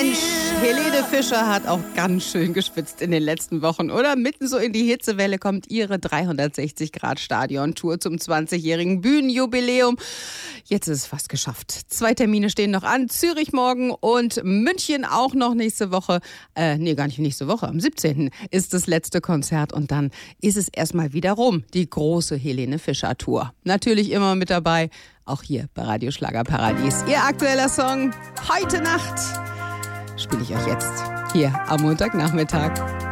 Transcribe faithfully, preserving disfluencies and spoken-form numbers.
Mensch, Helene Fischer hat auch ganz schön geschwitzt in den letzten Wochen, oder? Mitten so in die Hitzewelle kommt ihre dreihundertsechzig Grad Stadion-Tour zum zwanzigjährigen Bühnenjubiläum. Jetzt ist es fast geschafft. Zwei Termine stehen noch an. Zürich morgen und München auch noch nächste Woche. Äh, nee, gar nicht nächste Woche. Am siebzehnten ist das letzte Konzert und dann ist es erstmal wieder rum. Die große Helene Fischer-Tour. Natürlich immer mit dabei. Auch hier bei Radio Schlagerparadies. Ihr aktueller Song, Heute Nacht, spiele ich euch jetzt hier am Montagnachmittag.